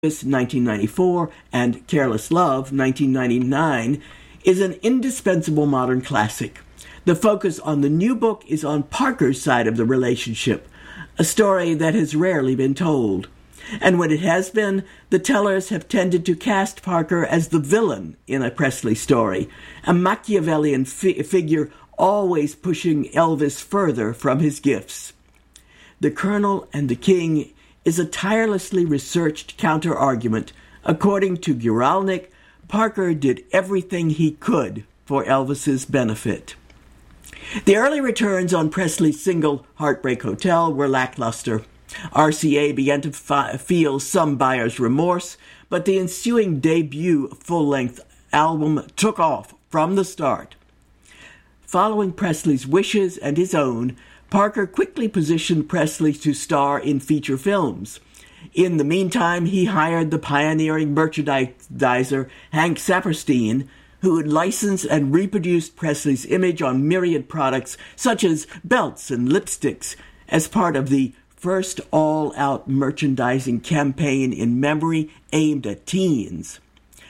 1994, and Careless Love, 1999, is an indispensable modern classic. The focus on the new book is on Parker's side of the relationship, a story that has rarely been told. And when it has been, the tellers have tended to cast Parker as the villain in a Presley story, a Machiavellian figure always pushing Elvis further from his gifts. The Colonel and the King is a tirelessly researched counter-argument. According to Guralnick, Parker did everything he could for Elvis's benefit. The early returns on Presley's single Heartbreak Hotel were lackluster. RCA began to feel some buyer's remorse, but the ensuing debut full-length album took off from the start. Following Presley's wishes and his own, Parker quickly positioned Presley to star in feature films. In the meantime, he hired the pioneering merchandiser Hank Saperstein, who had licensed and reproduced Presley's image on myriad products such as belts and lipsticks as part of the first all-out merchandising campaign in memory aimed at teens.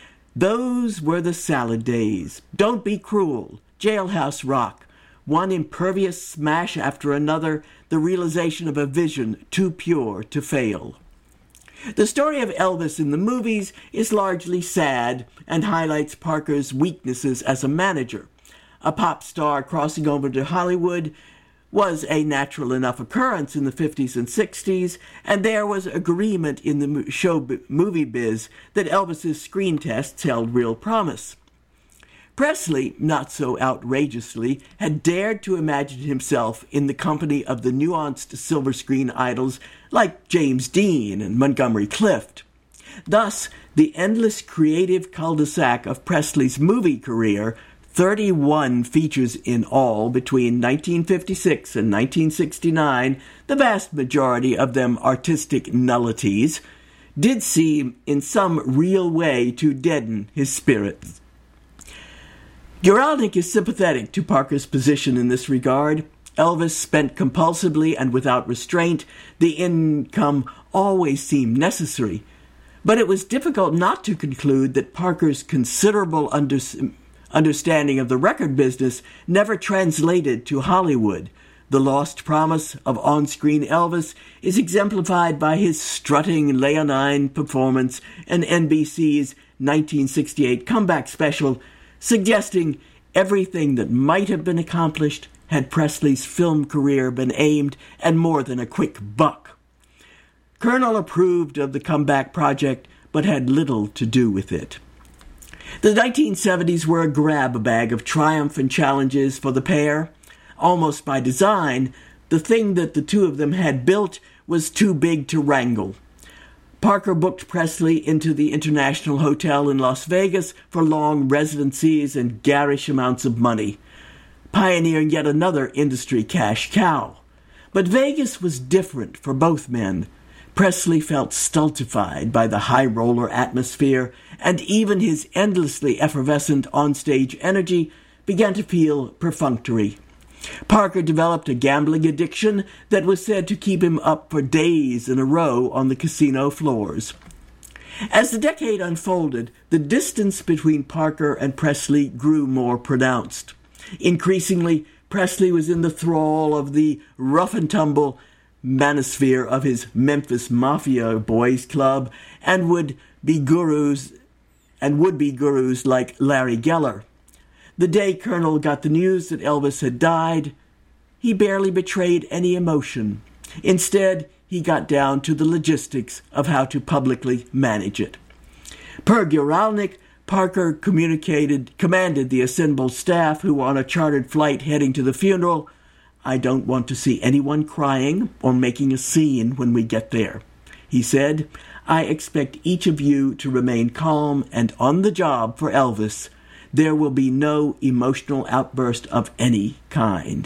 Those were the salad days. Don't Be Cruel, Jailhouse Rock, one impervious smash after another, the realization of a vision too pure to fail. The story of Elvis in the movies is largely sad and highlights Parker's weaknesses as a manager. A pop star crossing over to Hollywood was a natural enough occurrence in the 50s and 60s, and there was agreement in the movie biz that Elvis's screen tests held real promise. Presley, not so outrageously, had dared to imagine himself in the company of the nuanced silver screen idols like James Dean and Montgomery Clift. Thus, the endless creative cul-de-sac of Presley's movie career, 31 features in all between 1956 and 1969, the vast majority of them artistic nullities, did seem in some real way to deaden his spirits. Guralnick is sympathetic to Parker's position in this regard. Elvis spent compulsively and without restraint. The income always seemed necessary. But it was difficult not to conclude that Parker's considerable understanding of the record business never translated to Hollywood. The lost promise of on-screen Elvis is exemplified by his strutting leonine performance in NBC's 1968 comeback special, suggesting everything that might have been accomplished had Presley's film career been aimed at more than a quick buck. Colonel approved of the comeback project, but had little to do with it. The 1970s were a grab bag of triumph and challenges for the pair. Almost by design, the thing that the two of them had built was too big to wrangle. Parker booked Presley into the International Hotel in Las Vegas for long residencies and garish amounts of money, pioneering yet another industry cash cow. But Vegas was different for both men. Presley felt stultified by the high-roller atmosphere, and even his endlessly effervescent onstage energy began to feel perfunctory. Parker developed a gambling addiction that was said to keep him up for days in a row on the casino floors. As the decade unfolded, the distance between Parker and Presley grew more pronounced. Increasingly, Presley was in the thrall of the rough-and-tumble manosphere of his Memphis Mafia Boys Club and would be gurus like Larry Geller. The day Colonel got the news that Elvis had died, he barely betrayed any emotion. Instead, he got down to the logistics of how to publicly manage it. Per Guralnick, Parker commanded the assembled staff who were on a chartered flight heading to the funeral, "I don't want to see anyone crying or making a scene when we get there," he said. "I expect each of you to remain calm and on the job for Elvis. There will be no emotional outburst of any kind."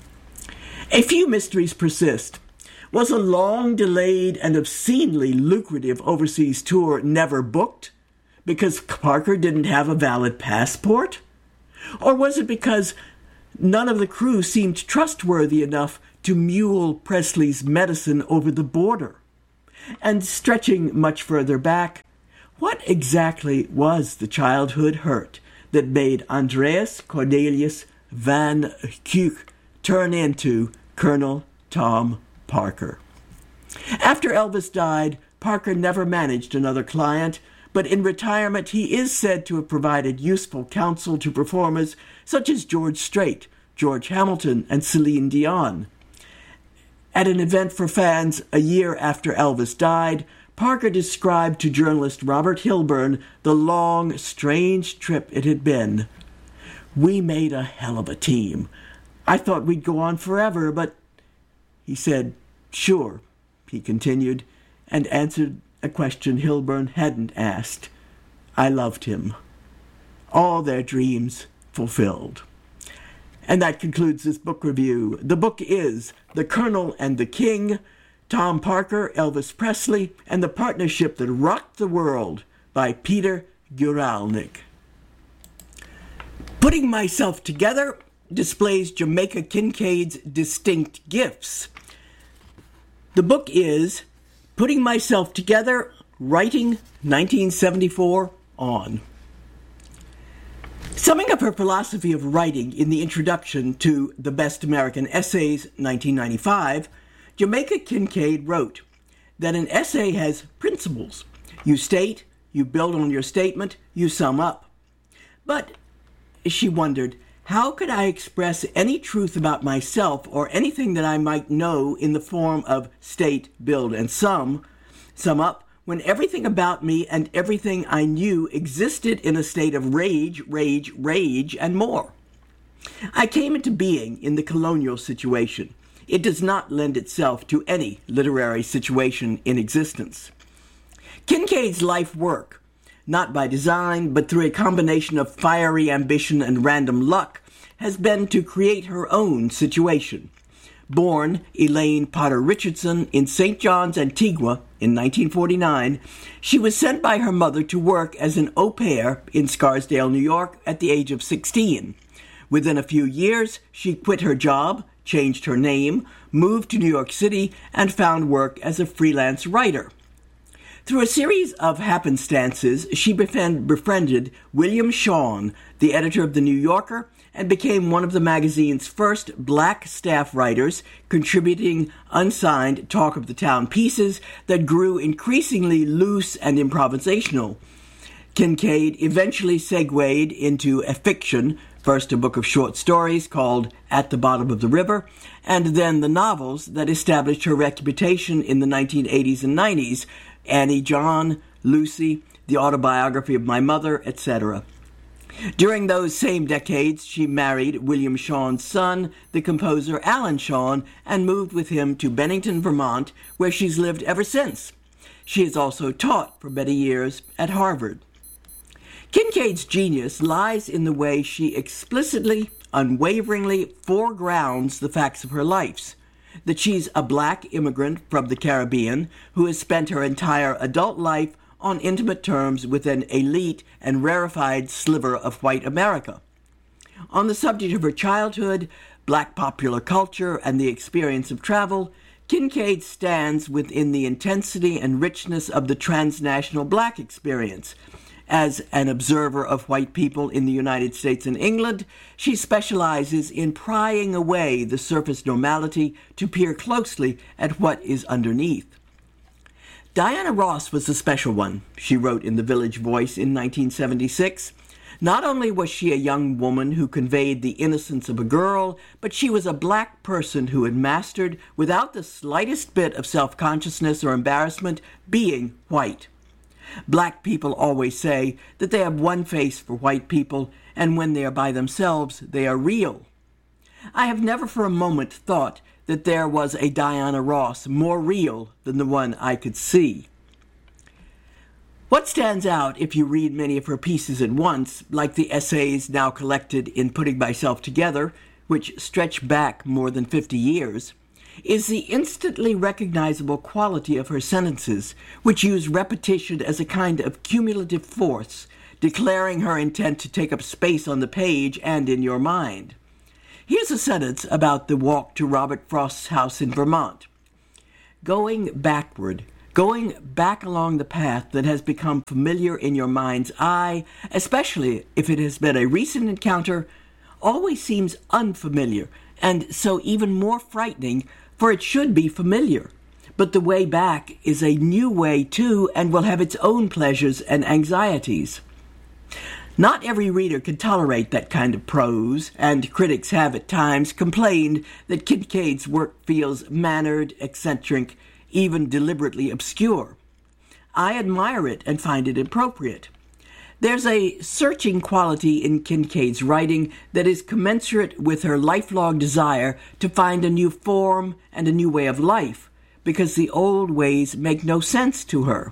A few mysteries persist. Was a long-delayed and obscenely lucrative overseas tour never booked because Parker didn't have a valid passport? Or was it because none of the crew seemed trustworthy enough to mule Presley's medicine over the border? And stretching much further back, what exactly was the childhood hurt that made Andreas Cornelius Van Kuck turn into Colonel Tom Parker? After Elvis died, Parker never managed another client, but in retirement he is said to have provided useful counsel to performers such as George Strait, George Hamilton, and Celine Dion. At an event for fans a year after Elvis died, Parker described to journalist Robert Hilburn the long, strange trip it had been. "We made a hell of a team. I thought we'd go on forever, but..." He said, "Sure," he continued, and answered a question Hilburn hadn't asked. "I loved him." All their dreams fulfilled. And that concludes this book review. The book is The Colonel and the King, Tom Parker, Elvis Presley, and the Partnership That Rocked the World by Peter Guralnick. Putting Myself Together displays Jamaica Kincaid's distinct gifts. The book is Putting Myself Together, Writing 1974 On. Summing up her philosophy of writing in the introduction to The Best American Essays, 1995, Jamaica Kincaid wrote that an essay has principles. You state, you build on your statement, you sum up. But, she wondered, how could I express any truth about myself or anything that I might know in the form of state, build, and sum up, when everything about me and everything I knew existed in a state of rage, and more? I came into being in the colonial situation. It does not lend itself to any literary situation in existence. Kincaid's life work, not by design, but through a combination of fiery ambition and random luck, has been to create her own situation. Born Elaine Potter Richardson in St. John's, Antigua, in 1949, she was sent by her mother to work as an au pair in Scarsdale, New York, at the age of 16. Within a few years, she quit her job, changed her name, moved to New York City, and found work as a freelance writer. Through a series of happenstances, she befriended William Shawn, the editor of The New Yorker, and became one of the magazine's first black staff writers, contributing unsigned talk of the town pieces that grew increasingly loose and improvisational. Kincaid eventually segued into a fiction, first a book of short stories called At the Bottom of the River, and then the novels that established her reputation in the 1980s and 90s, Annie John, Lucy, The Autobiography of My Mother, etc. During those same decades, she married William Shawn's son, the composer Alan Shawn, and moved with him to Bennington, Vermont, where she's lived ever since. She has also taught for many years at Harvard. Kincaid's genius lies in the way she explicitly, unwaveringly foregrounds the facts of her life. That she's a black immigrant from the Caribbean who has spent her entire adult life on intimate terms with an elite and rarefied sliver of white America. On the subject of her childhood, black popular culture, and the experience of travel, Kincaid stands within the intensity and richness of the transnational black experience. As an observer of white people in the United States and England, she specializes in prying away the surface normality to peer closely at what is underneath. Diana Ross was a special one, she wrote in The Village Voice in 1976. Not only was she a young woman who conveyed the innocence of a girl, but she was a black person who had mastered, without the slightest bit of self-consciousness or embarrassment, being white. Black people always say that they have one face for white people, and when they are by themselves, they are real. I have never for a moment thought that there was a Diana Ross more real than the one I could see. What stands out if you read many of her pieces at once, like the essays now collected in Putting Myself Together, which stretch back more than 50 years, is the instantly recognizable quality of her sentences, which use repetition as a kind of cumulative force, declaring her intent to take up space on the page and in your mind. Here's a sentence about the walk to Robert Frost's house in Vermont. Going backward, Going back along the path that has become familiar in your mind's eye, especially if it has been a recent encounter, always seems unfamiliar, and so even more frightening, for it should be familiar. But the way back is a new way too, and will have its own pleasures and anxieties. Not every reader can tolerate that kind of prose, and critics have at times complained that Kincaid's work feels mannered, eccentric, even deliberately obscure. I admire it and find it appropriate. There's a searching quality in Kincaid's writing that is commensurate with her lifelong desire to find a new form and a new way of life, because the old ways make no sense to her.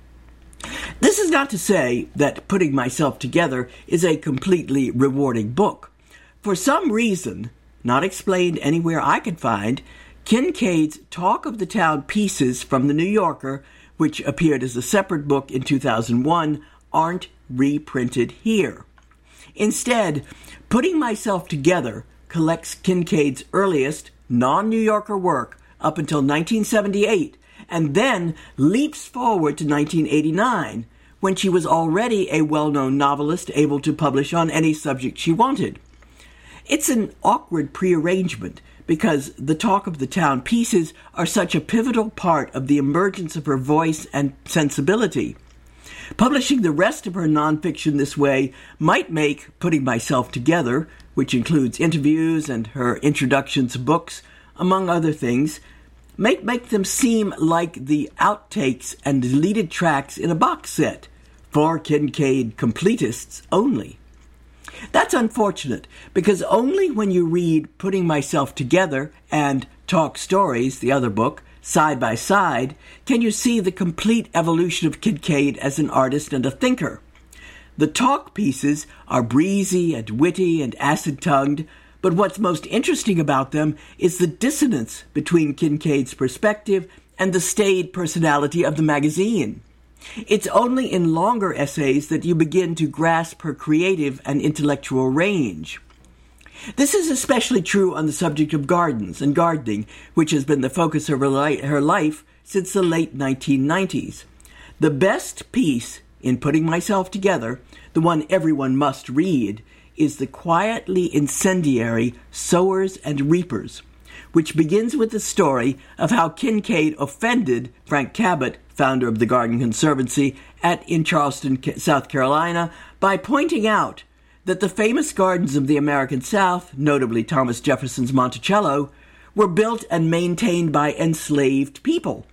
This is not to say that Putting Myself Together is a completely rewarding book. For some reason, not explained anywhere I could find, Kincaid's Talk of the Town pieces from The New Yorker, which appeared as a separate book in 2001, aren't reprinted here. Instead, Putting Myself Together collects Kincaid's earliest non-New Yorker work up until 1978, and then leaps forward to 1989, when she was already a well-known novelist able to publish on any subject she wanted. It's an awkward prearrangement, because the Talk of the Town pieces are such a pivotal part of the emergence of her voice and sensibility. Publishing the rest of her nonfiction this way might make Putting Myself Together, which includes interviews and her introduction to books, among other things, make them seem like the outtakes and deleted tracks in a box set, for Kincaid completists only. That's unfortunate, because only when you read Putting Myself Together and Talk Stories, the other book, side by side, can you see the complete evolution of Kincaid as an artist and a thinker. The talk pieces are breezy and witty and acid-tongued, but what's most interesting about them is the dissonance between Kincaid's perspective and the staid personality of the magazine. It's only in longer essays that you begin to grasp her creative and intellectual range. This is especially true on the subject of gardens and gardening, which has been the focus of her life since the late 1990s. The best piece in Putting Myself Together, the one everyone must read, is the quietly incendiary Sowers and Reapers, which begins with the story of how Kincaid offended Frank Cabot, founder of the Garden Conservancy in Charleston, South Carolina, by pointing out that the famous gardens of the American South, notably Thomas Jefferson's Monticello, were built and maintained by enslaved people.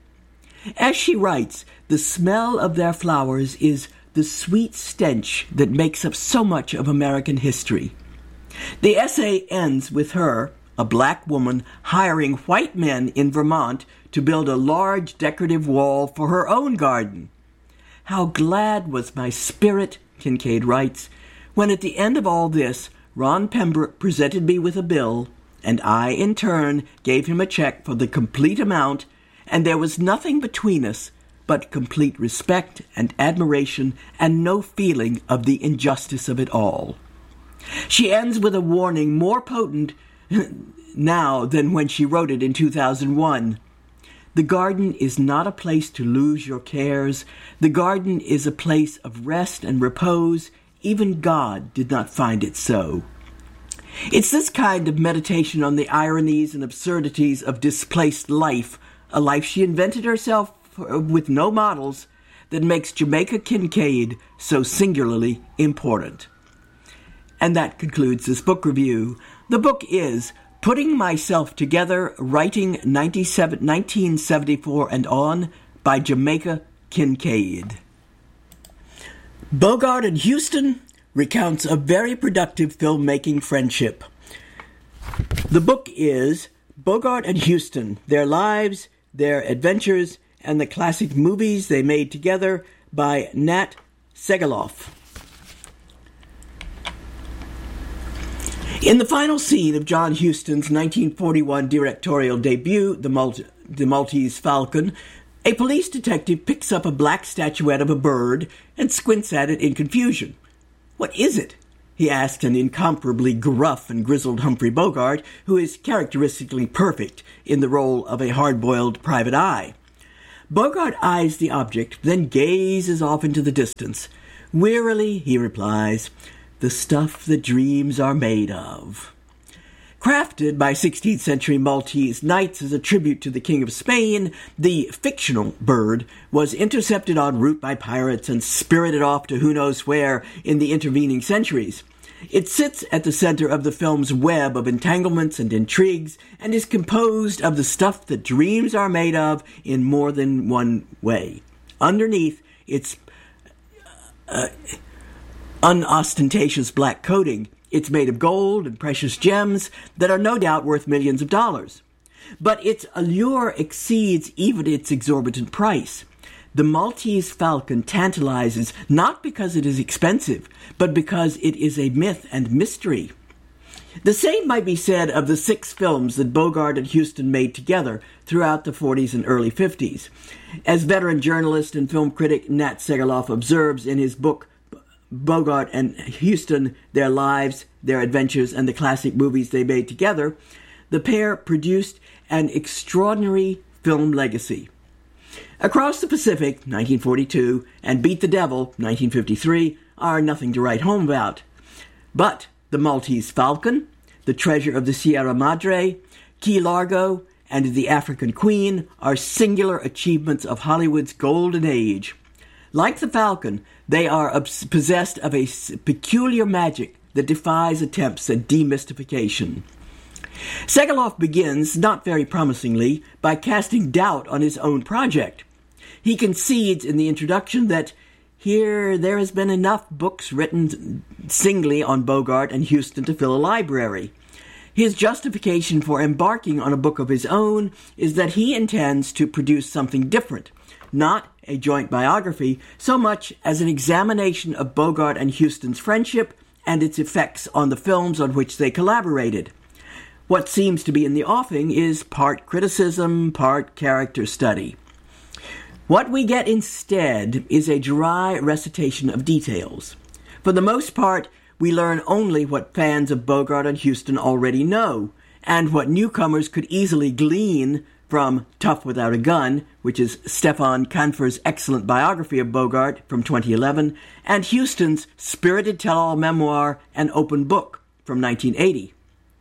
As she writes, the smell of their flowers is the sweet stench that makes up so much of American history. The essay ends with her, a black woman, hiring white men in Vermont to build a large decorative wall for her own garden. How glad was my spirit, Kincaid writes, when at the end of all this, Ron Pembroke presented me with a bill, and I, in turn, gave him a check for the complete amount, and there was nothing between us but complete respect and admiration and no feeling of the injustice of it all. She ends with a warning more potent now than when she wrote it in 2001. The garden is not a place to lose your cares. The garden is a place of rest and repose. Even God did not find it so. It's this kind of meditation on the ironies and absurdities of displaced life, a life she invented herself with no models, that makes Jamaica Kincaid so singularly important. And that concludes this book review. The book is Putting Myself Together, Writing 1974 and On by Jamaica Kincaid. Bogart and Huston recounts a very productive filmmaking friendship. The book is Bogart and Huston, Their Lives, Their Adventures, and the Classic Movies They Made Together by Nat Segaloff. In the final scene of John Huston's 1941 directorial debut, The Maltese Falcon, a police detective picks up a black statuette of a bird and squints at it in confusion. "What is it?" he asks an incomparably gruff and grizzled Humphrey Bogart, who is characteristically perfect in the role of a hard-boiled private eye. Bogart eyes the object, then gazes off into the distance. Wearily, he replies, "The stuff that dreams are made of." Crafted by 16th century Maltese knights as a tribute to the King of Spain, the fictional bird was intercepted en route by pirates and spirited off to who knows where in the intervening centuries. It sits at the center of the film's web of entanglements and intrigues and is composed of the stuff that dreams are made of in more than one way. Underneath its unostentatious black coating, it's made of gold and precious gems that are no doubt worth millions of dollars. But its allure exceeds even its exorbitant price. The Maltese Falcon tantalizes not because it is expensive, but because it is a myth and mystery. The same might be said of the 6 films that Bogart and Huston made together throughout the 40s and early 50s. As veteran journalist and film critic Nat Segaloff observes in his book Bogart and Huston, Their Lives, Their Adventures, and the Classic Movies They Made Together, the pair produced an extraordinary film legacy. Across the Pacific, 1942, and Beat the Devil, 1953, are nothing to write home about. But The Maltese Falcon, The Treasure of the Sierra Madre, Key Largo, and The African Queen are singular achievements of Hollywood's golden age. Like the Falcon, they are possessed of a peculiar magic that defies attempts at demystification. Segaloff begins, not very promisingly, by casting doubt on his own project. He concedes in the introduction that there has been enough books written singly on Bogart and Huston to fill a library. His justification for embarking on a book of his own is that he intends to produce something different, not a joint biography so much as an examination of Bogart and Huston's friendship and its effects on the films on which they collaborated. What seems to be in the offing is part criticism, part character study. What we get instead is a dry recitation of details. For the most part, we learn only what fans of Bogart and Huston already know, and what newcomers could easily glean from Tough Without a Gun, which is Stefan Kanfer's excellent biography of Bogart from 2011, and Huston's spirited tell-all memoir, An Open Book, from 1980.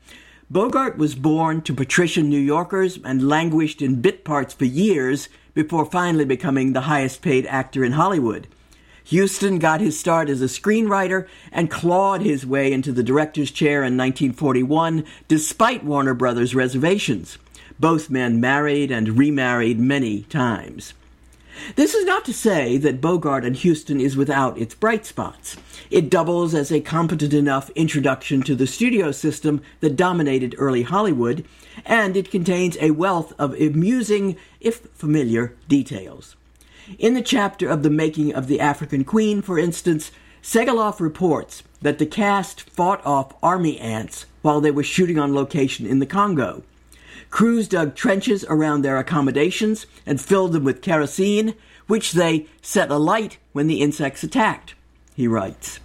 Bogart was born to patrician New Yorkers and languished in bit parts for years before finally becoming the highest-paid actor in Hollywood. Huston got his start as a screenwriter and clawed his way into the director's chair in 1941, despite Warner Brothers' reservations. Both men married and remarried many times. This is not to say that Bogart and Huston is without its bright spots. It doubles as a competent enough introduction to the studio system that dominated early Hollywood, and it contains a wealth of amusing, if familiar, details. In the chapter of the making of The African Queen, for instance, Segaloff reports that the cast fought off army ants while they were shooting on location in the Congo. Crews dug trenches around their accommodations and filled them with kerosene, which they set alight when the insects attacked, he writes.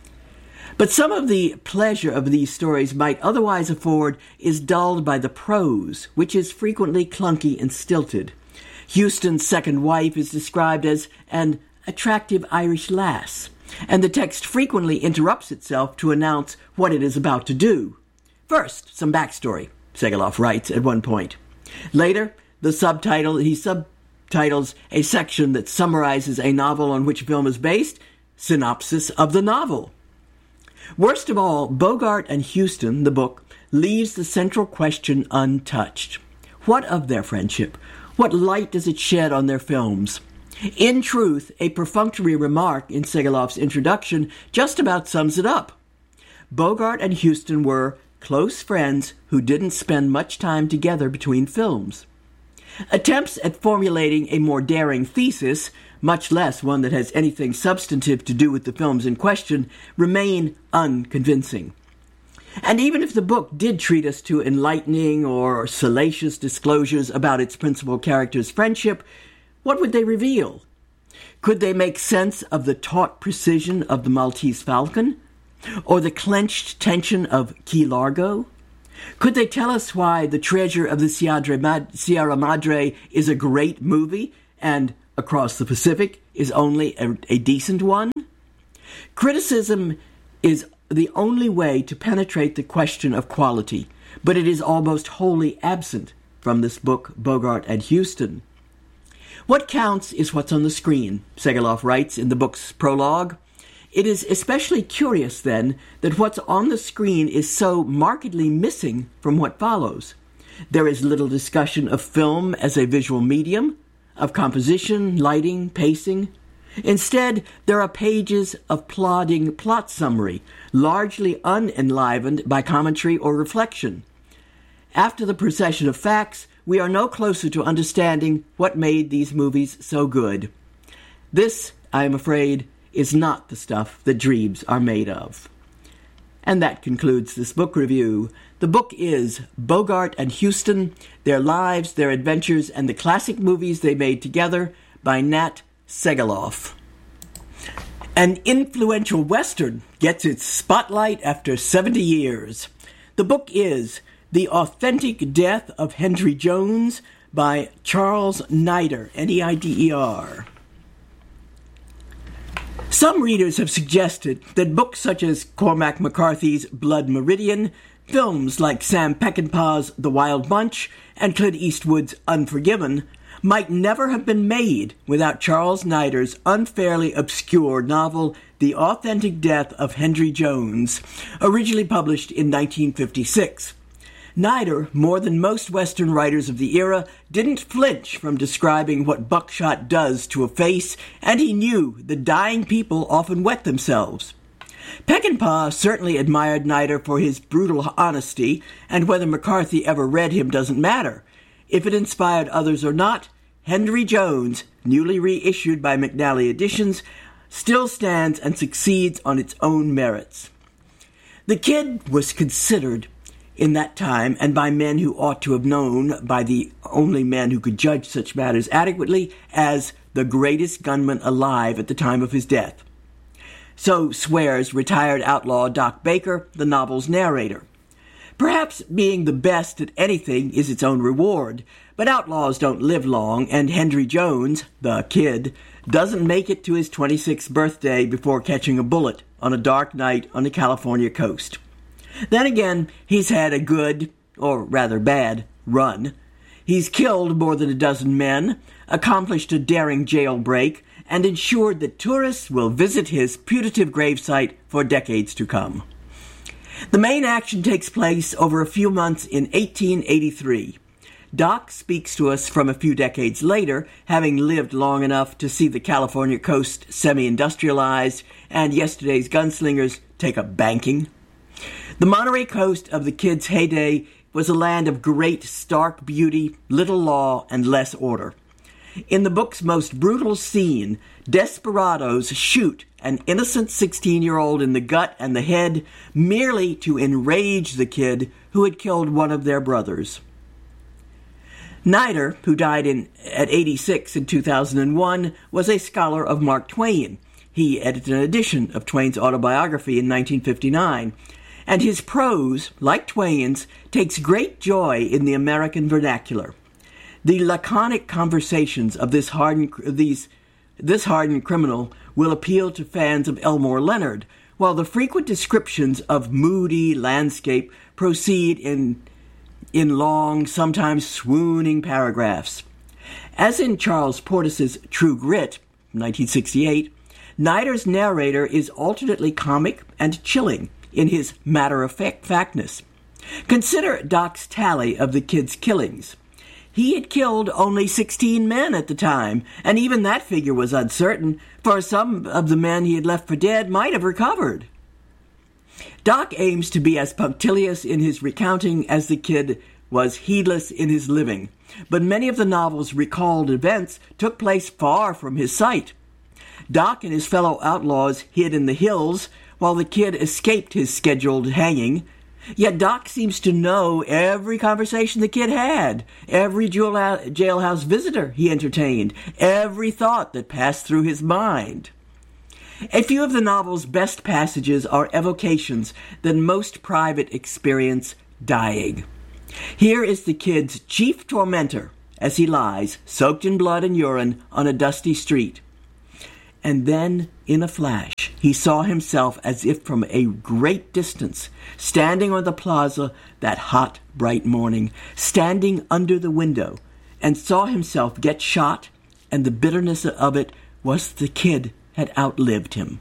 But some of the pleasure of these stories might otherwise afford is dulled by the prose, which is frequently clunky and stilted. Huston's second wife is described as an attractive Irish lass, and the text frequently interrupts itself to announce what it is about to do. First, some backstory, Segaloff writes at one point. Later, he subtitles a section that summarizes a novel on which film is based, synopsis of the novel. Worst of all, Bogart and Huston, the book, leaves the central question untouched. What of their friendship? What light does it shed on their films? In truth, a perfunctory remark in Segaloff's introduction just about sums it up. Bogart and Huston were close friends who didn't spend much time together between films. Attempts at formulating a more daring thesis, much less one that has anything substantive to do with the films in question, remain unconvincing. And even if the book did treat us to enlightening or salacious disclosures about its principal character's friendship, what would they reveal? Could they make sense of the taut precision of the Maltese Falcon? Or the clenched tension of Key Largo? Could they tell us why The Treasure of the Sierra Madre is a great movie and Across the Pacific is only a decent one? Criticism is the only way to penetrate the question of quality, but it is almost wholly absent from this book, Bogart and Huston. What counts is what's on the screen, Segaloff writes in the book's prologue. It is especially curious, then, that what's on the screen is so markedly missing from what follows. There is little discussion of film as a visual medium, of composition, lighting, pacing. Instead, there are pages of plodding plot summary, largely unenlivened by commentary or reflection. After the procession of facts, we are no closer to understanding what made these movies so good. This, I am afraid, is not the stuff that dreams are made of. And that concludes this book review. The book is Bogart and Huston, Their Lives, Their Adventures, and the Classic Movies They Made Together by Nat Segaloff. An influential Western gets its spotlight after 70 years. The book is The Authentic Death of Henry Jones by Charles Neider, Neider. Some readers have suggested that books such as Cormac McCarthy's Blood Meridian, films like Sam Peckinpah's The Wild Bunch, and Clint Eastwood's Unforgiven might never have been made without Charles Neider's unfairly obscure novel, The Authentic Death of Henry Jones, originally published in 1956. Neider, more than most Western writers of the era, didn't flinch from describing what buckshot does to a face, and he knew that dying people often wet themselves. Peckinpah certainly admired Neider for his brutal honesty, and whether McCarthy ever read him doesn't matter. If it inspired others or not, Henry Jones, newly reissued by McNally Editions, still stands and succeeds on its own merits. The Kid was considered in that time, and by men who ought to have known, by the only men who could judge such matters adequately, as the greatest gunman alive at the time of his death. So swears retired outlaw Doc Baker, the novel's narrator. Perhaps being the best at anything is its own reward, but outlaws don't live long, and Henry Jones, the Kid, doesn't make it to his 26th birthday before catching a bullet on a dark night on the California coast. Then again, he's had a good, or rather bad, run. He's killed more than a dozen men, accomplished a daring jailbreak, and ensured that tourists will visit his putative gravesite for decades to come. The main action takes place over a few months in 1883. Doc speaks to us from a few decades later, having lived long enough to see the California coast semi-industrialized and yesterday's gunslingers take up banking. The Monterey Coast of the Kid's heyday was a land of great stark beauty, little law, and less order. In the book's most brutal scene, desperados shoot an innocent 16-year-old in the gut and the head merely to enrage the Kid who had killed one of their brothers. Neider, who died at 86 in 2001, was a scholar of Mark Twain. He edited an edition of Twain's autobiography in 1959. And his prose, like Twain's, takes great joy in the American vernacular. The laconic conversations of this hardened criminal will appeal to fans of Elmore Leonard, while the frequent descriptions of moody landscape proceed in long, sometimes swooning paragraphs. As in Charles Portis's True Grit, 1968, Neider's narrator is alternately comic and chilling in his matter-of-factness. Consider Doc's tally of the Kid's killings. He had killed only 16 men at the time, and even that figure was uncertain, for some of the men he had left for dead might have recovered. Doc aims to be as punctilious in his recounting as the Kid was heedless in his living, but many of the novel's recalled events took place far from his sight. Doc and his fellow outlaws hid in the hills, while the Kid escaped his scheduled hanging. Yet Doc seems to know every conversation the Kid had, every jailhouse visitor he entertained, every thought that passed through his mind. A few of the novel's best passages are evocations that most private experience dying. Here is the Kid's chief tormentor, as he lies, soaked in blood and urine, on a dusty street. And then, in a flash, he saw himself as if from a great distance, standing on the plaza that hot, bright morning, standing under the window, and saw himself get shot, and the bitterness of it was the kid had outlived him.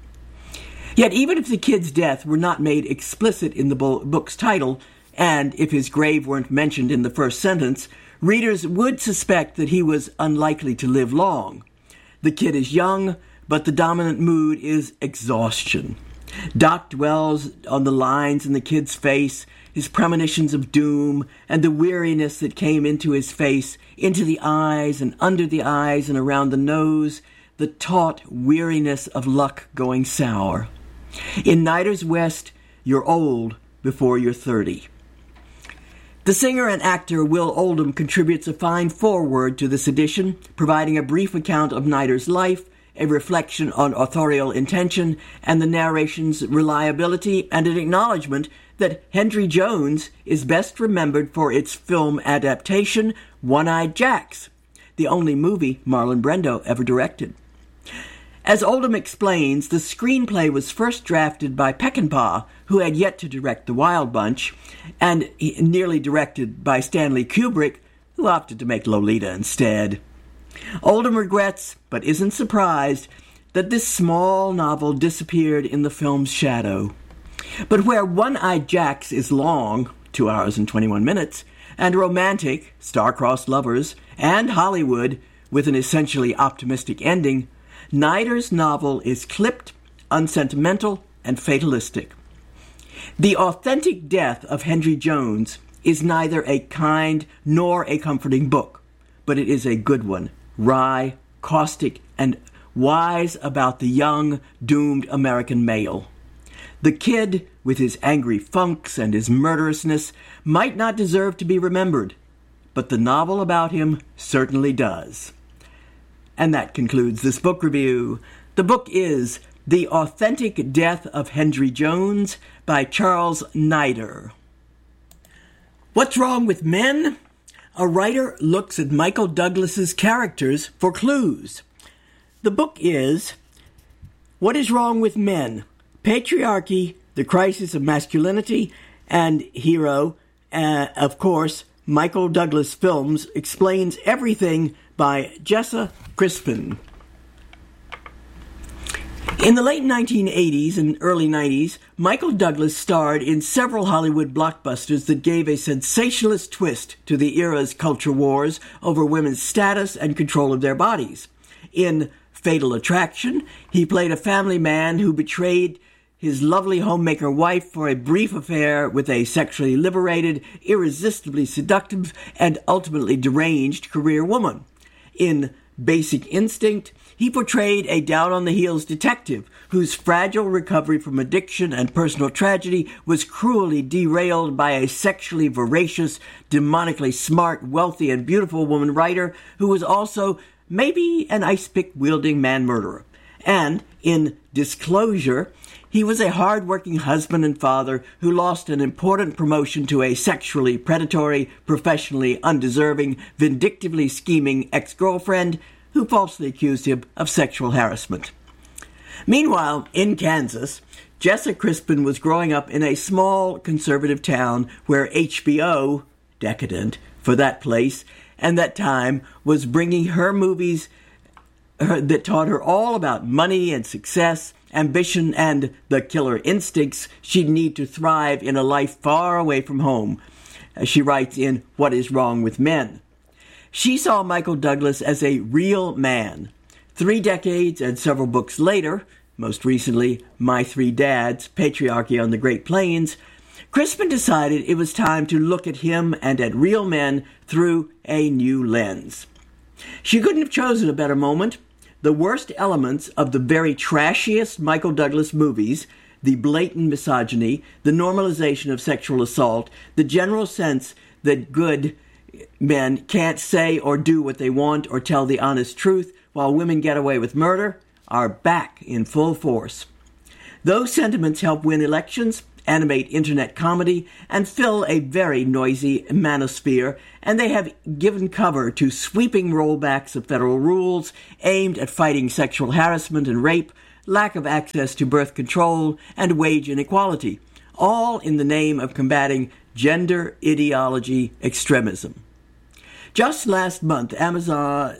Yet even if the kid's death were not made explicit in the book's title, and if his grave weren't mentioned in the first sentence, readers would suspect that he was unlikely to live long. The kid is young, but the dominant mood is exhaustion. Doc dwells on the lines in the kid's face, his premonitions of doom, and the weariness that came into his face, into the eyes and under the eyes and around the nose, the taut weariness of luck going sour. In Nider's West, you're old before you're 30. The singer and actor Will Oldham contributes a fine foreword to this edition, providing a brief account of Nider's life, a reflection on authorial intention and the narration's reliability, and an acknowledgement that Henry Jones is best remembered for its film adaptation, One-Eyed Jacks, the only movie Marlon Brando ever directed. As Oldham explains, the screenplay was first drafted by Peckinpah, who had yet to direct The Wild Bunch, and nearly directed by Stanley Kubrick, who opted to make Lolita instead. Oldham regrets, but isn't surprised, that this small novel disappeared in the film's shadow. But where One-Eyed Jacks is long, 2 hours and 21 minutes, and romantic, star-crossed lovers, and Hollywood, with an essentially optimistic ending, Nider's novel is clipped, unsentimental, and fatalistic. The authentic death of Henry Jones is neither a kind nor a comforting book, but it is a good one, wry, caustic, and wise about the young, doomed American male. The kid, with his angry funks and his murderousness, might not deserve to be remembered, but the novel about him certainly does. And that concludes this book review. The book is The Authentic Death of Henry Jones by Charles Nider. What's Wrong with Men? A writer looks at Michael Douglas's characters for clues. The book is What is Wrong with Men? Patriarchy, the Crisis of Masculinity, and hero, of course, Michael Douglas Films explains everything by Jessa Crispin. In the late 1980s and early 90s, Michael Douglas starred in several Hollywood blockbusters that gave a sensationalist twist to the era's culture wars over women's status and control of their bodies. In Fatal Attraction, he played a family man who betrayed his lovely homemaker wife for a brief affair with a sexually liberated, irresistibly seductive, and ultimately deranged career woman. In Basic Instinct, he portrayed a down-on-the-heels detective whose fragile recovery from addiction and personal tragedy was cruelly derailed by a sexually voracious, demonically smart, wealthy, and beautiful woman writer who was also maybe an ice-pick-wielding man-murderer. And in Disclosure, he was a hard-working husband and father who lost an important promotion to a sexually predatory, professionally undeserving, vindictively scheming ex-girlfriend who falsely accused him of sexual harassment. Meanwhile, in Kansas, Jessa Crispin was growing up in a small conservative town where HBO, decadent for that place and that time, was bringing her movies that taught her all about money and success, ambition, and the killer instincts she'd need to thrive in a life far away from home, as she writes in What is Wrong with Men. She saw Michael Douglas as a real man. 3 decades and several books later, most recently My Three Dads, Patriarchy on the Great Plains, Crispin decided it was time to look at him and at real men through a new lens. She couldn't have chosen a better moment. The worst elements of the very trashiest Michael Douglas movies, the blatant misogyny, the normalization of sexual assault, the general sense that good men can't say or do what they want or tell the honest truth while women get away with murder, are back in full force. Those sentiments help win elections animate internet comedy, and fill a very noisy manosphere, and they have given cover to sweeping rollbacks of federal rules aimed at fighting sexual harassment and rape, lack of access to birth control, and wage inequality, all in the name of combating gender ideology extremism. Just last month, Amazon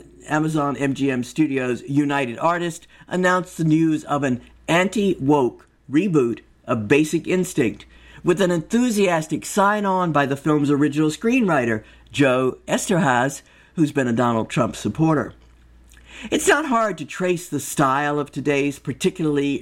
MGM Studios' United Artists announced the news of an anti-woke reboot of Basic Instinct, with an enthusiastic sign-on by the film's original screenwriter, Joe Eszterhas, who's been a Donald Trump supporter. It's not hard to trace the style of today's particularly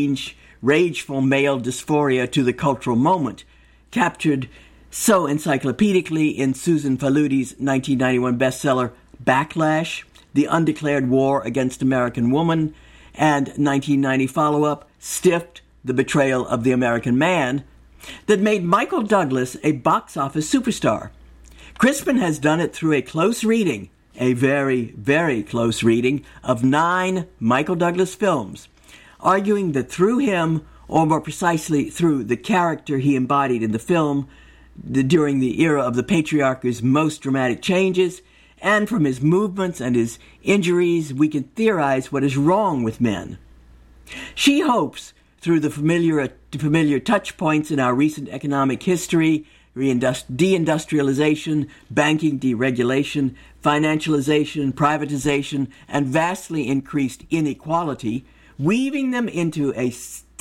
rageful male dysphoria to the cultural moment, captured so encyclopedically in Susan Faludi's 1991 bestseller Backlash, The Undeclared War Against American Woman, and 1990 follow-up Stiffed, The Betrayal of the American Man, that made Michael Douglas a box office superstar. Crispin has done it through a close reading, a very, very close reading, of 9 Michael Douglas films, arguing that through him, or more precisely through the character he embodied in the film, during the era of the patriarchy's most dramatic changes, and from his movements and his injuries, we can theorize what is wrong with men. She hopes, through the familiar touch points in our recent economic history, deindustrialization, banking deregulation, financialization, privatization, and vastly increased inequality, weaving them into a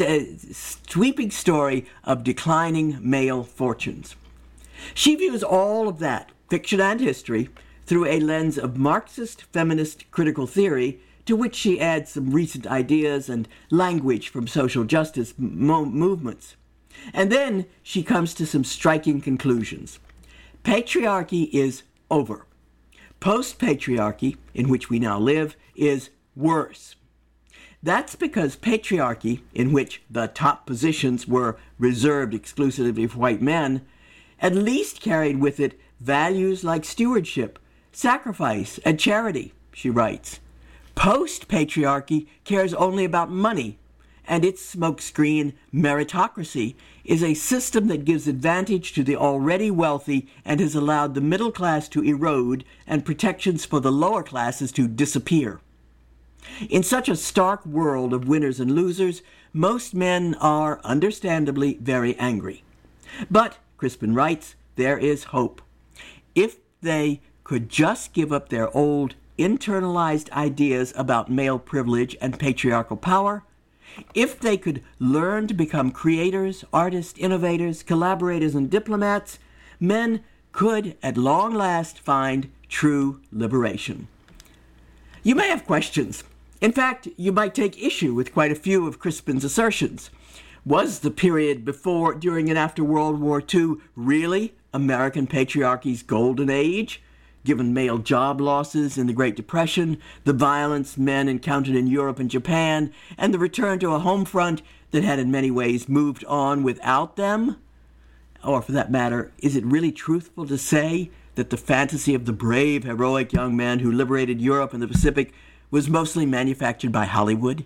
sweeping story of declining male fortunes. She views all of that, fiction and history, through a lens of Marxist feminist critical theory, to which she adds some recent ideas and language from social justice movements. And then she comes to some striking conclusions. Patriarchy is over. Post-patriarchy, in which we now live, is worse. That's because patriarchy, in which the top positions were reserved exclusively for white men, at least carried with it values like stewardship, sacrifice, and charity, she writes. Post-patriarchy cares only about money, and its smokescreen, meritocracy, is a system that gives advantage to the already wealthy and has allowed the middle class to erode and protections for the lower classes to disappear. In such a stark world of winners and losers, most men are, understandably, very angry. But, Crispin writes, there is hope. If they could just give up their old, internalized ideas about male privilege and patriarchal power, if they could learn to become creators, artists, innovators, collaborators, and diplomats, men could, at long last, find true liberation. You may have questions. In fact, you might take issue with quite a few of Crispin's assertions. Was the period before, during, and after World War II really American patriarchy's golden age? Given male job losses in the Great Depression, the violence men encountered in Europe and Japan, and the return to a home front that had in many ways moved on without them? Or, for that matter, is it really truthful to say that the fantasy of the brave, heroic young man who liberated Europe and the Pacific was mostly manufactured by Hollywood?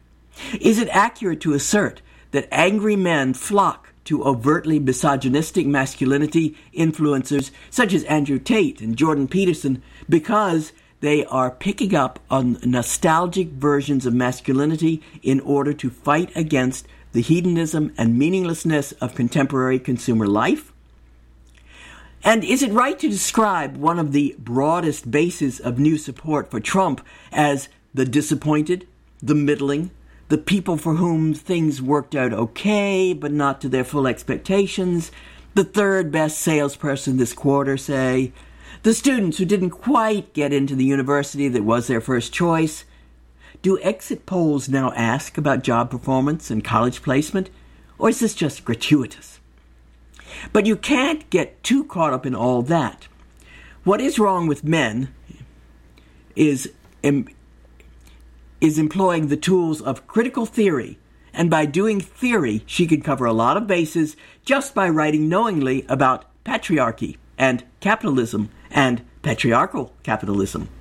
Is it accurate to assert that angry men flock to overtly misogynistic masculinity influencers such as Andrew Tate and Jordan Peterson because they are picking up on nostalgic versions of masculinity in order to fight against the hedonism and meaninglessness of contemporary consumer life? And is it right to describe one of the broadest bases of new support for Trump as the disappointed, the middling, the people for whom things worked out okay, but not to their full expectations, the third best salesperson this quarter, say, the students who didn't quite get into the university that was their first choice? Do exit polls now ask about job performance and college placement, or is this just gratuitous? But you can't get too caught up in all that. What is wrong with men is employing the tools of critical theory, and by doing theory, she could cover a lot of bases just by writing knowingly about patriarchy and capitalism and patriarchal capitalism.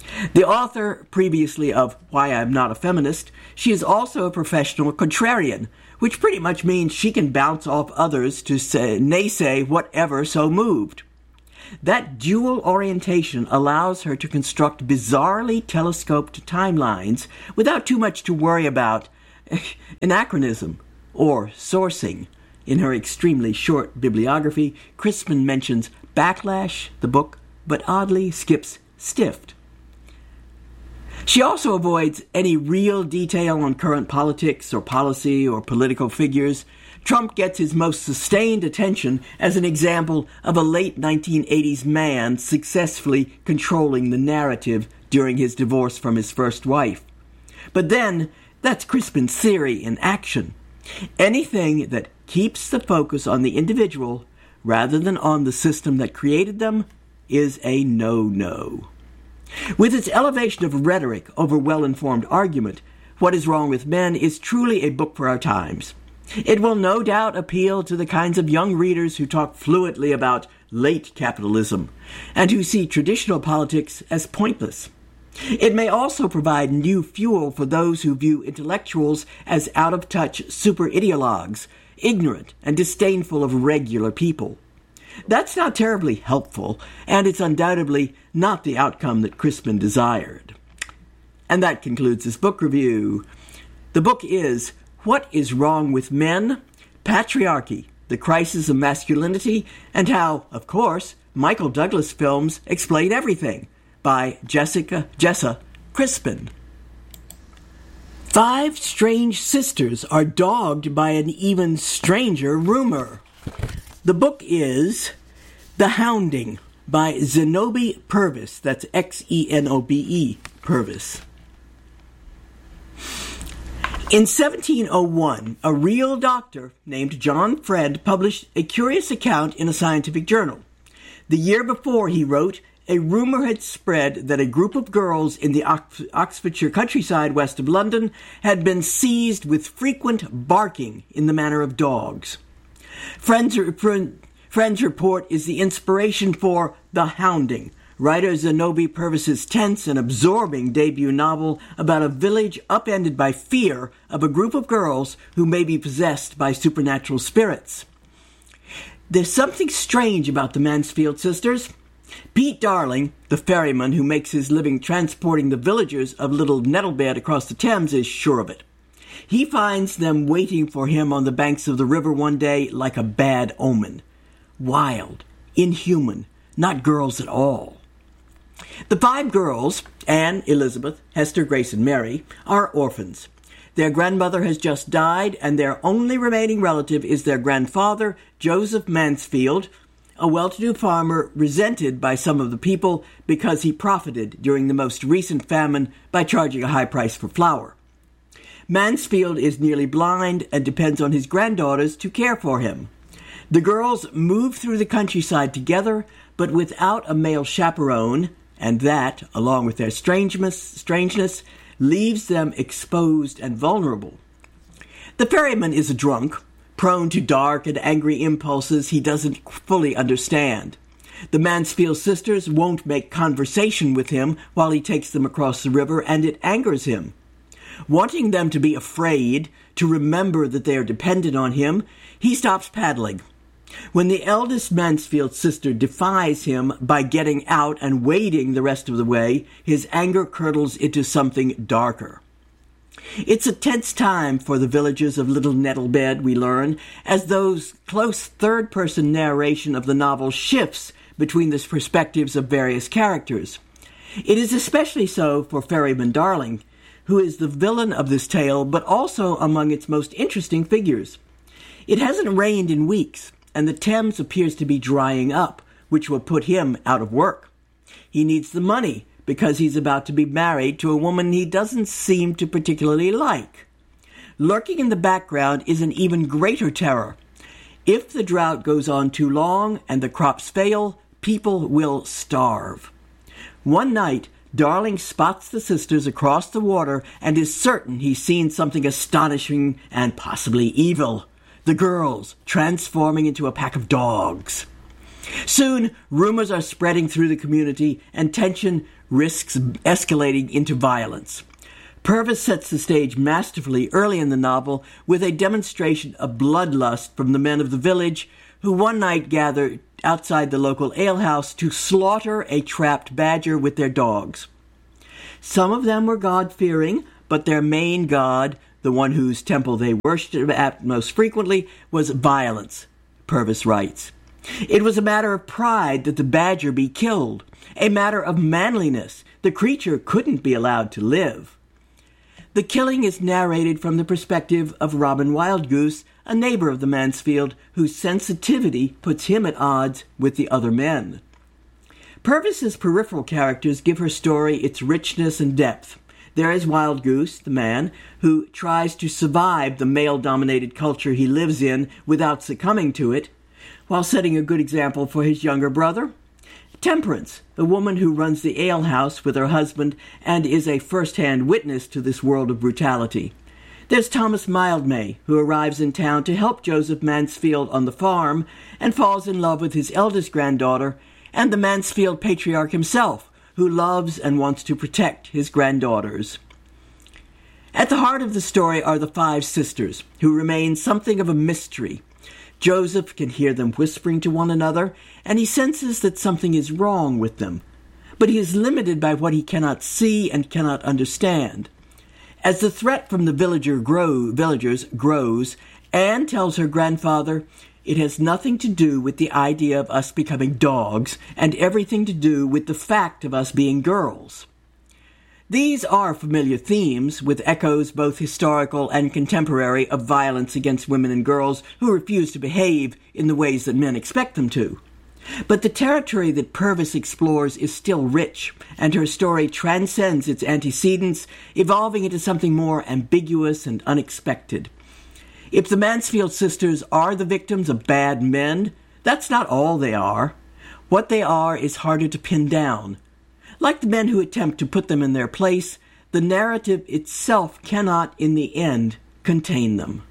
The author previously of Why I'm Not a Feminist, she is also a professional contrarian, which pretty much means she can bounce off others to naysay whatever so moved. That dual orientation allows her to construct bizarrely telescoped timelines without too much to worry about anachronism or sourcing. In her extremely short bibliography, Crispin mentions Backlash, the book, but oddly skips Stiffed. She also avoids any real detail on current politics or policy or political figures. Trump gets his most sustained attention as an example of a late 1980s man successfully controlling the narrative during his divorce from his first wife. But then, that's Crispin's theory in action. Anything that keeps the focus on the individual rather than on the system that created them is a no-no. With its elevation of rhetoric over well-informed argument, What is Wrong with Men is truly a book for our times. It will no doubt appeal to the kinds of young readers who talk fluently about late capitalism and who see traditional politics as pointless. It may also provide new fuel for those who view intellectuals as out-of-touch super-ideologues, ignorant and disdainful of regular people. That's not terribly helpful, and it's undoubtedly not the outcome that Crispin desired. And that concludes this book review. The book is What is Wrong with Men? Patriarchy, the Crisis of Masculinity, and How, of course, Michael Douglas Films Explain Everything, by Jessa Crispin. 5 strange sisters are dogged by an even stranger rumor. The book is The Hounding by Zenobe Purvis. That's Xenobe Purvis. In 1701, a real doctor named John Fred published a curious account in a scientific journal. The year before, he wrote, a rumor had spread that a group of girls in the Oxfordshire countryside west of London had been seized with frequent barking in the manner of dogs. Friend's report is the inspiration for The Hounding, writer Zenobe Purvis's tense and absorbing debut novel about a village upended by fear of a group of girls who may be possessed by supernatural spirits. There's something strange about the Mansfield sisters. Pete Darling, the ferryman who makes his living transporting the villagers of Little Nettlebed across the Thames, is sure of it. He finds them waiting for him on the banks of the river one day like a bad omen. Wild, inhuman, not girls at all. The 5 girls, Anne, Elizabeth, Hester, Grace, and Mary, are orphans. Their grandmother has just died, and their only remaining relative is their grandfather, Joseph Mansfield, a well-to-do farmer resented by some of the people because he profited during the most recent famine by charging a high price for flour. Mansfield is nearly blind and depends on his granddaughters to care for him. The girls move through the countryside together, but without a male chaperone, and that, along with their strangeness, leaves them exposed and vulnerable. The ferryman is a drunk, prone to dark and angry impulses he doesn't fully understand. The Mansfield sisters won't make conversation with him while he takes them across the river, and it angers him. Wanting them to be afraid, to remember that they are dependent on him, he stops paddling. When the eldest Mansfield sister defies him by getting out and wading the rest of the way, his anger curdles into something darker. It's a tense time for the villagers of Little Nettlebed, we learn, as those close third-person narration of the novel shifts between the perspectives of various characters. It is especially so for Ferryman Darling, who is the villain of this tale, but also among its most interesting figures. It hasn't rained in weeks, and the Thames appears to be drying up, which will put him out of work. He needs the money, because he's about to be married to a woman he doesn't seem to particularly like. Lurking in the background is an even greater terror. If the drought goes on too long and the crops fail, people will starve. One night, Darling spots the sisters across the water and is certain he's seen something astonishing and possibly evil. The girls transforming into a pack of dogs. Soon, rumors are spreading through the community, and tension risks escalating into violence. Purvis sets the stage masterfully early in the novel with a demonstration of bloodlust from the men of the village who one night gather outside the local alehouse to slaughter a trapped badger with their dogs. Some of them were God-fearing, but their main god, the one whose temple they worshipped at most frequently, was violence, Purvis writes. It was a matter of pride that the badger be killed, a matter of manliness. The creature couldn't be allowed to live. The killing is narrated from the perspective of Robin Wildgoose, a neighbor of the Mansfield, whose sensitivity puts him at odds with the other men. Purvis's peripheral characters give her story its richness and depth. There is Wildgoose, the man, who tries to survive the male-dominated culture he lives in without succumbing to it, while setting a good example for his younger brother. Temperance, the woman who runs the alehouse with her husband and is a first-hand witness to this world of brutality. There's Thomas Mildmay, who arrives in town to help Joseph Mansfield on the farm and falls in love with his eldest granddaughter, and the Mansfield patriarch himself, who loves and wants to protect his granddaughters. At the heart of the story are the 5 sisters, who remain something of a mystery. Joseph can hear them whispering to one another, and he senses that something is wrong with them. But he is limited by what he cannot see and cannot understand. As the threat from the villagers grows, Anne tells her grandfather, "It has nothing to do with the idea of us becoming dogs, and everything to do with the fact of us being girls." These are familiar themes, with echoes both historical and contemporary of violence against women and girls who refuse to behave in the ways that men expect them to. But the territory that Purvis explores is still rich, and her story transcends its antecedents, evolving into something more ambiguous and unexpected. If the Mansfield sisters are the victims of bad men, that's not all they are. What they are is harder to pin down. Like the men who attempt to put them in their place, the narrative itself cannot, in the end, contain them.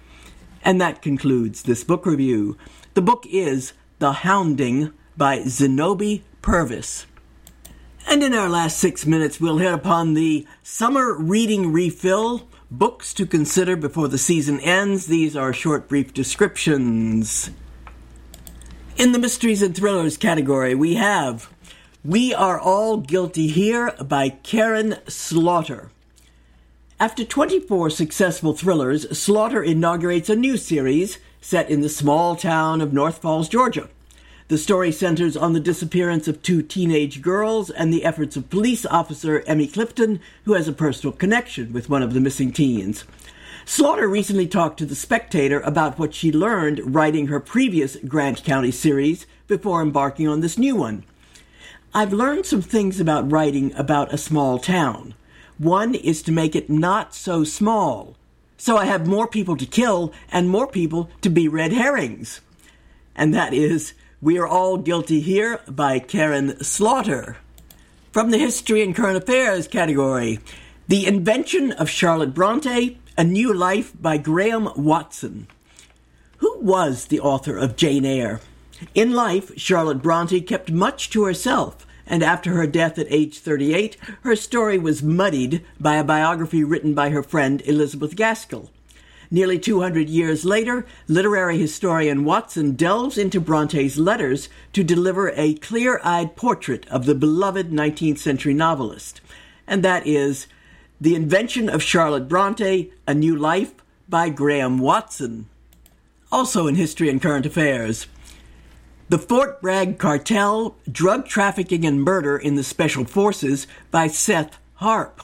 And that concludes this book review. The book is The Hounding by Zinobe Purvis. And in our last 6 minutes, we'll hit upon the summer reading refill, books to consider before the season ends. These are short, brief descriptions. In the mysteries and thrillers category, we have We Are All Guilty Here by Karin Slaughter. After 24 successful thrillers, Slaughter inaugurates a new series set in the small town of North Falls, Georgia. The story centers on the disappearance of 2 teenage girls and the efforts of police officer Emmy Clifton, who has a personal connection with one of the missing teens. Slaughter recently talked to The Spectator about what she learned writing her previous Grant County series before embarking on this new one. "I've learned some things about writing about a small town. One is to make it not so small. So I have more people to kill and more people to be red herrings." And that is We Are All Guilty Here by Karin Slaughter. From the History and Current Affairs category, The Invention of Charlotte Bronte, A New Life by Graham Watson. Who was the author of Jane Eyre? In life, Charlotte Bronte kept much to herself, and after her death at age 38, her story was muddied by a biography written by her friend Elizabeth Gaskell. Nearly 200 years later, literary historian Watson delves into Bronte's letters to deliver a clear-eyed portrait of the beloved 19th century novelist. And that is The Invention of Charlotte Bronte, A New Life by Graham Watson. Also in History and Current Affairs, The Fort Bragg Cartel, Drug Trafficking and Murder in the Special Forces by Seth Harp.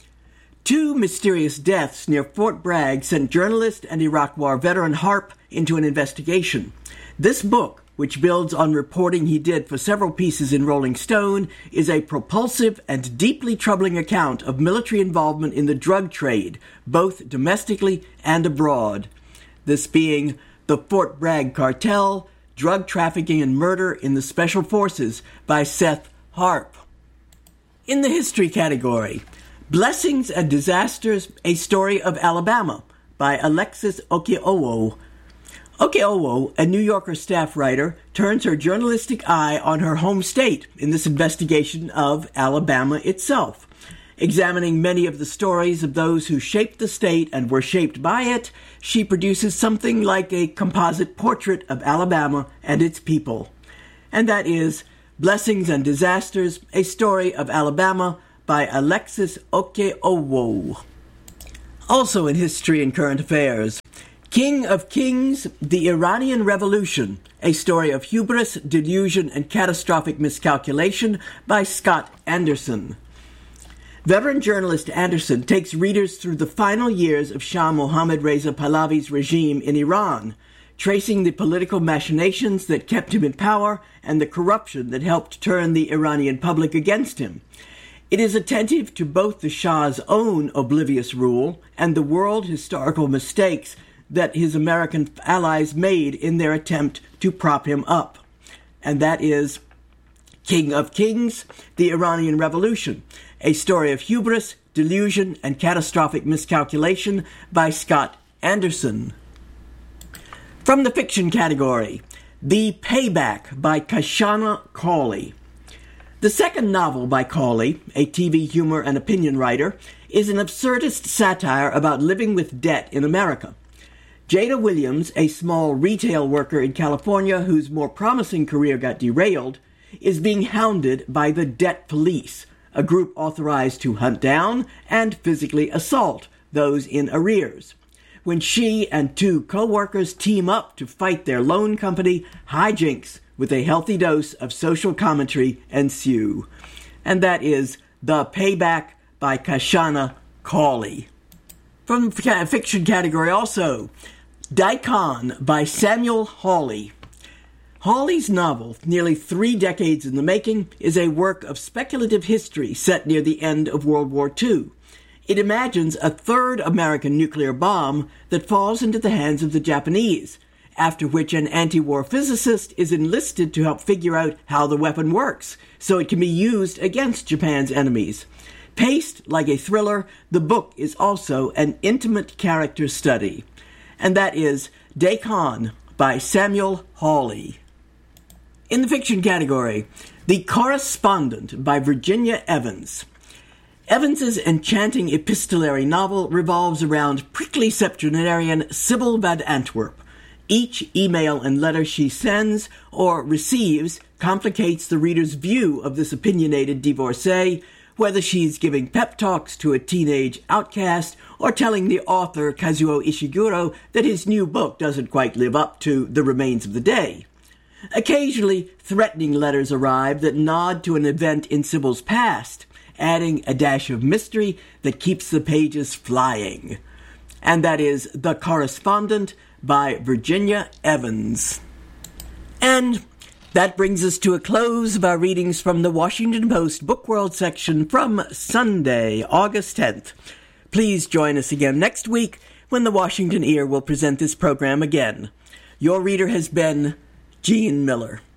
2 mysterious deaths near Fort Bragg sent journalist and Iraq War veteran Harp into an investigation. This book, which builds on reporting he did for several pieces in Rolling Stone, is a propulsive and deeply troubling account of military involvement in the drug trade, both domestically and abroad. This being The Fort Bragg Cartel, Drug Trafficking and Murder in the Special Forces by Seth Harp. In the history category, Blessings and Disasters, A Story of Alabama by Alexis Okiowo. Okeowo, a New Yorker staff writer, turns her journalistic eye on her home state in this investigation of Alabama itself. Examining many of the stories of those who shaped the state and were shaped by it, she produces something like a composite portrait of Alabama and its people. And that is Blessings and Disasters, a Story of Alabama by Alexis Okeowo. Also in history and current affairs, King of Kings, The Iranian Revolution, a story of hubris, delusion, and catastrophic miscalculation by Scott Anderson. Veteran journalist Anderson takes readers through the final years of Shah Mohammad Reza Pahlavi's regime in Iran, tracing the political machinations that kept him in power and the corruption that helped turn the Iranian public against him. It is attentive to both the Shah's own oblivious rule and the world historical mistakes that his American allies made in their attempt to prop him up. And that is King of Kings, The Iranian Revolution, a story of hubris, delusion, and catastrophic miscalculation by Scott Anderson. From the fiction category, The Payback by Kashana Cauley. The second novel by Cauley, a TV humor and opinion writer, is an absurdist satire about living with debt in America. Jada Williams, a small retail worker in California whose more promising career got derailed, is being hounded by the Debt Police, a group authorized to hunt down and physically assault those in arrears. When she and two co-workers team up to fight their loan company, hijinks with a healthy dose of social commentary ensue. And that is The Payback by Kashana Cauley. From the fiction category also, Daikon by Samuel Hawley. Hawley's novel, nearly 3 decades in the making, is a work of speculative history set near the end of World War II. It imagines a third American nuclear bomb that falls into the hands of the Japanese, after which an anti-war physicist is enlisted to help figure out how the weapon works, so it can be used against Japan's enemies. Paced like a thriller, the book is also an intimate character study. And that is Daikon by Samuel Hawley. In the fiction category, The Correspondent by Virginia Evans. Evans's enchanting epistolary novel revolves around prickly septuagenarian Sybil Van Antwerp. Each email and letter she sends or receives complicates the reader's view of this opinionated divorcee, whether she's giving pep talks to a teenage outcast or telling the author Kazuo Ishiguro that his new book doesn't quite live up to The Remains of the Day. Occasionally, threatening letters arrive that nod to an event in Sybil's past, adding a dash of mystery that keeps the pages flying. And that is The Correspondent by Virginia Evans. And that brings us to a close of our readings from the Washington Post Book World section from Sunday, August 10th. Please join us again next week when the Washington Ear will present this program again. Your reader has been Gene Miller.